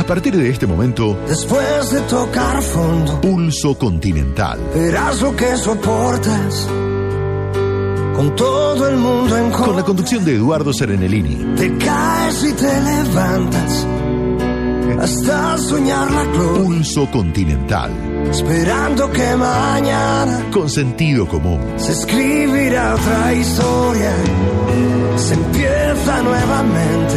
partir de este momento, después de tocar fondo, Pulso Continental. verás lo que soportas, con todo el mundo en contra. Con la conducción de Eduardo Serenellini. Te caes y te levantas, hasta soñar la gloria. Pulso Continental. Esperando que mañana, con sentido común, se escribirá otra historia. Se empieza nuevamente,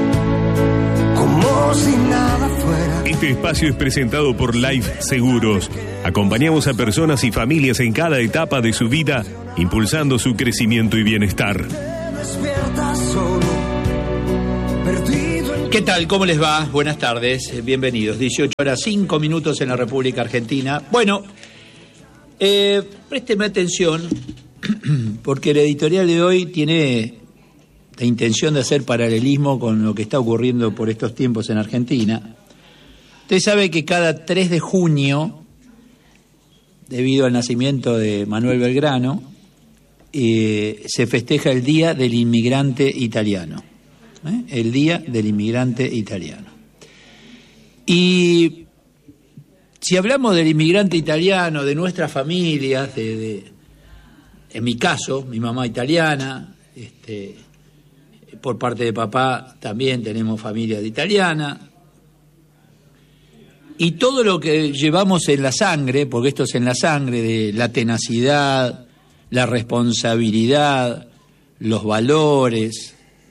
como si nada fuera. Este espacio es presentado por Life Seguros. Acompañamos a personas y familias en cada etapa de su vida, impulsando su crecimiento y bienestar. Despiertas solo, perdido en... ¿Qué tal? ¿Cómo les va? Buenas tardes, bienvenidos. 18:05 en la República Argentina. Bueno, présteme atención, porque el editorial de hoy tiene la intención de hacer paralelismo con lo que está ocurriendo por estos tiempos en Argentina. Usted sabe que cada 3 de junio, debido al nacimiento de Manuel Belgrano, se festeja el Día del Inmigrante Italiano. El Día del Inmigrante Italiano. Y si hablamos del inmigrante italiano, de nuestras familias, en mi caso, mi mamá italiana, por parte de papá también tenemos familia de italiana, y todo lo que llevamos en la sangre, porque esto es en la sangre, de la tenacidad, la responsabilidad, los valores,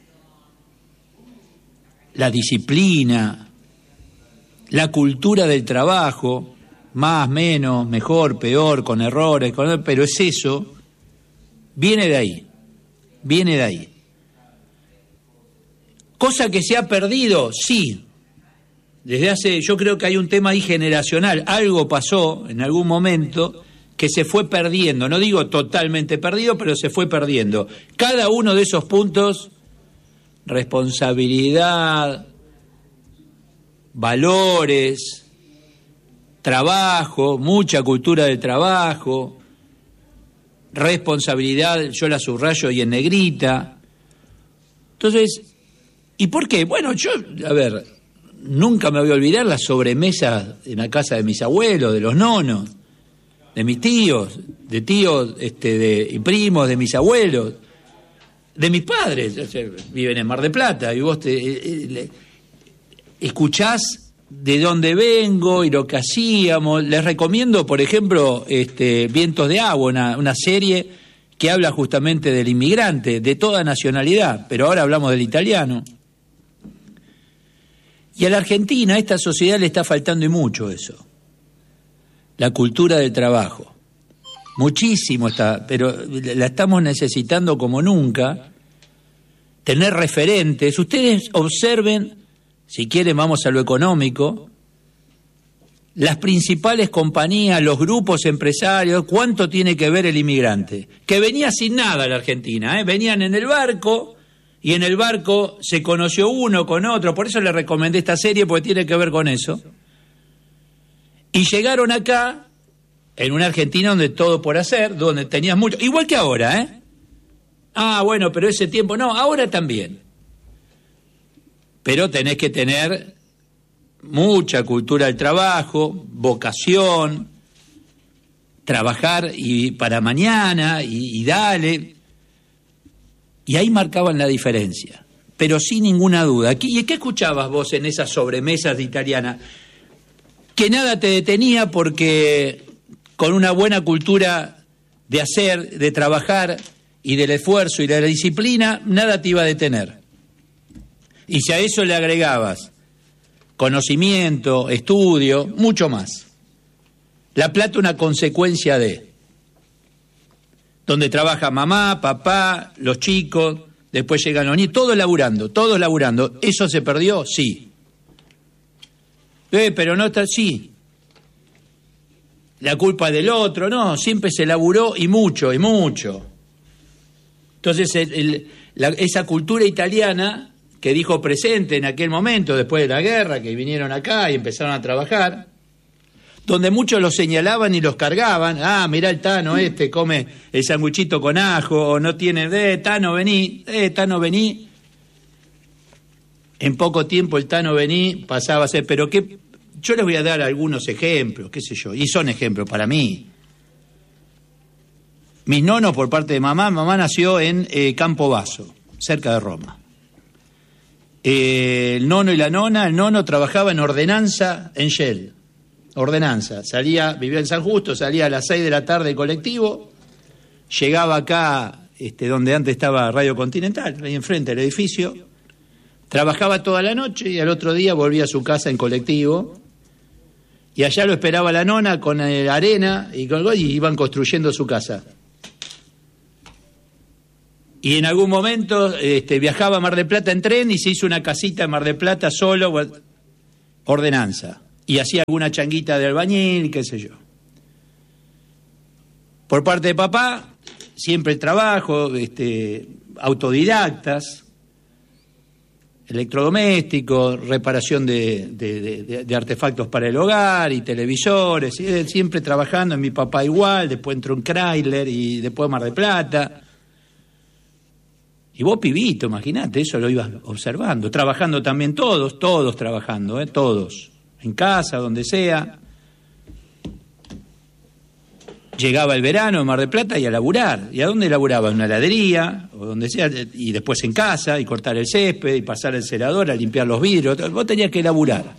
la disciplina, la cultura del trabajo, más, menos, mejor, peor, con errores, pero es eso, viene de ahí. Cosa que se ha perdido, sí. Yo creo que hay un tema ahí generacional, algo pasó en algún momento que se fue perdiendo, no digo totalmente perdido, pero se fue perdiendo. Cada uno de esos puntos, responsabilidad, valores, trabajo, mucha cultura del trabajo, responsabilidad, yo la subrayo y en negrita. Entonces, ¿y por qué? Bueno, nunca me voy a olvidar las sobremesas en la casa de mis abuelos, de los nonos, de mis tíos, y primos, de mis abuelos, de mis padres. Viven en Mar del Plata y vos escuchás de dónde vengo y lo que hacíamos. Les recomiendo, por ejemplo, Vientos de Agua, una serie que habla justamente del inmigrante, de toda nacionalidad, pero ahora hablamos del italiano. Y a la Argentina, a esta sociedad le está faltando y mucho eso. La cultura del trabajo. Muchísimo está, pero la estamos necesitando como nunca. Tener referentes. Ustedes observen, si quieren vamos a lo económico, las principales compañías, los grupos empresarios, ¿cuánto tiene que ver el inmigrante? Que venía sin nada a la Argentina, venían en el barco, y en el barco se conoció uno con otro, por eso le recomendé esta serie, porque tiene que ver con eso. Y llegaron acá, en una Argentina donde todo por hacer, donde tenías mucho, igual que ahora, bueno, pero ese tiempo no, ahora también. Pero tenés que tener mucha cultura del trabajo, vocación, trabajar y para mañana, y dale. Y ahí marcaban la diferencia, pero sin ninguna duda. ¿Y qué escuchabas vos en esas sobremesas de italiana? Que nada te detenía porque con una buena cultura de hacer, de trabajar y del esfuerzo y de la disciplina, nada te iba a detener. Y si a eso le agregabas conocimiento, estudio, mucho más. La plata una consecuencia de... donde trabaja mamá, papá, los chicos, después llegan los niños, todos laburando. ¿Eso se perdió? Sí. Pero no está, sí. La culpa del otro, no, siempre se laburó y mucho. Entonces, esa cultura italiana que dijo presente en aquel momento, después de la guerra, que vinieron acá y empezaron a trabajar, donde muchos los señalaban y los cargaban. Mirá el Tano come el sanguchito con ajo, o no tiene, Tano vení. En poco tiempo el Tano Bení pasaba a ser... Pero qué, yo les voy a dar algunos ejemplos, qué sé yo, y son ejemplos para mí. Mis nonos por parte de mamá nació en Campobasso, cerca de Roma. El nono y la nona, el nono trabajaba en ordenanza en Shell. Ordenanza, vivía en San Justo, salía a las 6 de la tarde el colectivo, llegaba acá, donde antes estaba Radio Continental, ahí enfrente del edificio, trabajaba toda la noche y al otro día volvía a su casa en colectivo, y allá lo esperaba la nona con arena y iban construyendo su casa. Y en algún momento viajaba a Mar del Plata en tren y se hizo una casita en Mar del Plata solo, ordenanza. Y hacía alguna changuita de albañil, qué sé yo. Por parte de papá, siempre trabajo, autodidactas, electrodomésticos, reparación de artefactos para el hogar y televisores, siempre trabajando. En mi papá igual, después entró en Chrysler y después Mar del Plata. Y vos, pibito, imaginate, eso lo ibas observando, trabajando también todos trabajando, todos, en casa, donde sea. Llegaba el verano en Mar del Plata y a laburar. ¿Y a dónde laburaba? En una heladería, o donde sea, y después en casa, y cortar el césped, y pasar el cerador, a limpiar los vidrios. Vos tenías que laburar.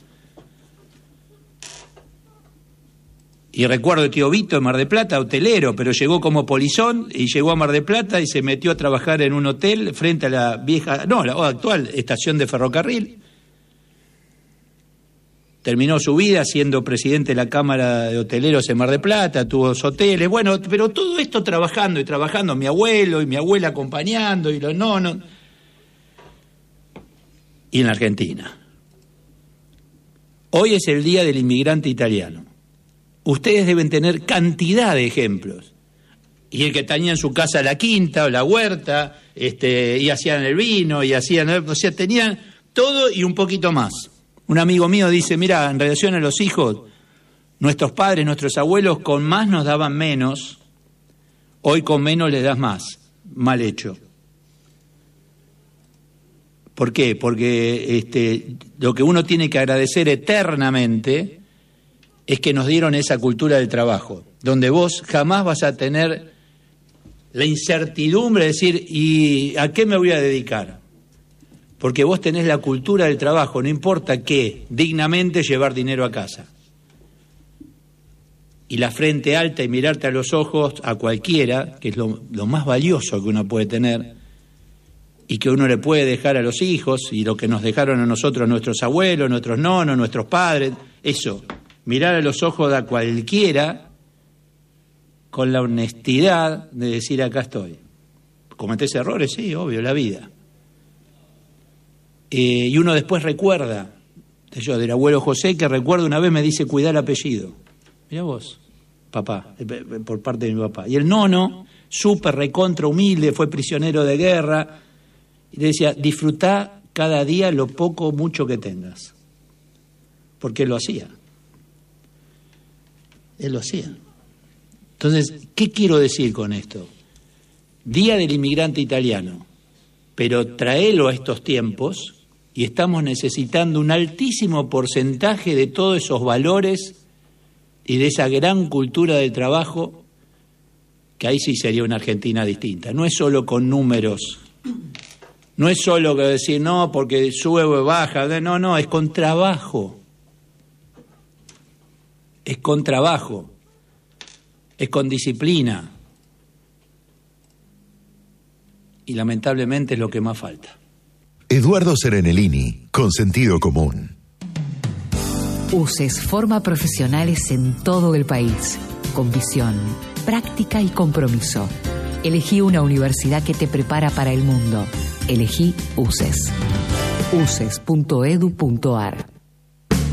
Y recuerdo el tío Vito en Mar del Plata, hotelero, pero llegó como polizón y llegó a Mar del Plata y se metió a trabajar en un hotel frente a la actual estación de ferrocarril. Terminó su vida siendo presidente de la Cámara de Hoteleros en Mar del Plata, tuvo dos hoteles, bueno, pero todo esto trabajando, mi abuelo y mi abuela acompañando y los nonos. Y en la Argentina. Hoy es el Día del Inmigrante Italiano. Ustedes deben tener cantidad de ejemplos. Y el que tenía en su casa la quinta o la huerta, y hacían el vino, tenían todo y un poquito más. Un amigo mío dice, mira, en relación a los hijos, nuestros padres, nuestros abuelos con más nos daban menos, hoy con menos les das más. Mal hecho. ¿Por qué? Porque lo que uno tiene que agradecer eternamente es que nos dieron esa cultura del trabajo, donde vos jamás vas a tener la incertidumbre de decir, ¿y a qué me voy a dedicar? Porque vos tenés la cultura del trabajo, no importa qué, dignamente llevar dinero a casa. Y la frente alta y mirarte a los ojos a cualquiera, que es lo más valioso que uno puede tener, y que uno le puede dejar a los hijos, y lo que nos dejaron a nosotros nuestros abuelos, nuestros nonos, nuestros padres, eso. Mirar a los ojos a cualquiera con la honestidad de decir acá estoy. ¿Cometés errores? Sí, obvio, la vida. Y uno después recuerda, yo del abuelo José, que recuerdo una vez me dice cuidar el apellido. Mirá vos, papá, por parte de mi papá. Y el nono, súper recontra humilde, fue prisionero de guerra, y le decía, disfrutá cada día lo poco o mucho que tengas. Porque él lo hacía. Él lo hacía. Entonces, ¿qué quiero decir con esto? Día del Inmigrante Italiano, pero traelo a estos tiempos y estamos necesitando un altísimo porcentaje de todos esos valores y de esa gran cultura del trabajo, que ahí sí sería una Argentina distinta. No es solo con números, no es solo que decir, no, porque sube o baja, no, es con trabajo. Es con trabajo, es con disciplina. Y lamentablemente es lo que más falta. Eduardo Serenellini, con sentido común. UCES forma profesionales en todo el país, con visión, práctica y compromiso. Elegí una universidad que te prepara para el mundo. Elegí UCES. uces.edu.ar